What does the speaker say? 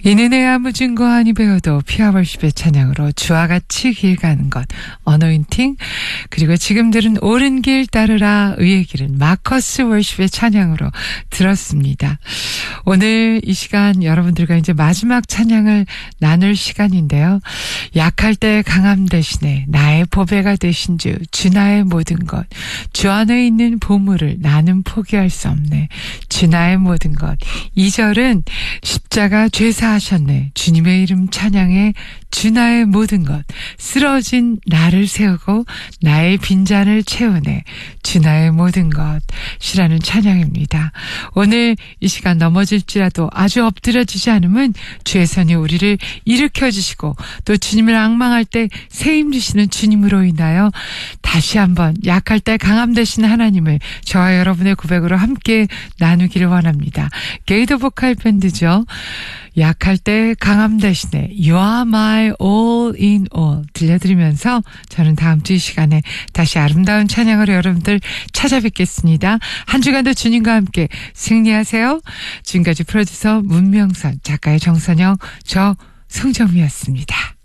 이는 내가 묻은 거 아니 배워도 피와 월십의 찬양으로 주와 같이 길 가는 것 어노인팅, 그리고 지금 들은 옳은 길 따르라 의의 길은 마커스 월십의 찬양으로 들었습니다. 오늘 이 시간 여러분들과 이제 마지막 찬양을 나눌 시간인데요. 약할 때 강함 대신에 나의 보배가 되신 주 나의 모든 것, 주 안에 있는 보물을 나는 포기할 수 없네, 주 나의 모든 것. 2절은 십자가 죄사 하셨네, 주님의 이름 찬양해 주 나의 모든 것, 쓰러진 나를 세우고 나의 빈잔을 채우네, 주 나의 모든 것이라는 찬양입니다. 오늘 이 시간 넘어질지라도 아주 엎드려지지 않으면 주의 손이 우리를 일으켜주시고 또 주님을 앙망할 때 세임 주시는 주님으로 인하여 다시 한번 약할 때 강함 되신 하나님을 저와 여러분의 고백으로 함께 나누기를 원합니다. 게이더 보컬 밴드죠. 약할 때 강함 대신에 You are my all in all 들려드리면서 저는 다음 주 이 시간에 다시 아름다운 찬양으로 여러분들 찾아뵙겠습니다. 한 주간도 주님과 함께 승리하세요. 지금까지 프로듀서 문명선, 작가의 정선영, 저 송정미였습니다.